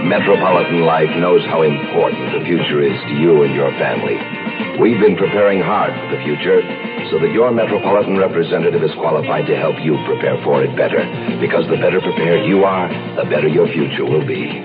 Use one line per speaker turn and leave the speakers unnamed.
Metropolitan Life knows how important the future is to you and your family. We've been preparing hard for the future so that your Metropolitan representative is qualified to help you prepare for it better. Because the better prepared you are, the better your future will be.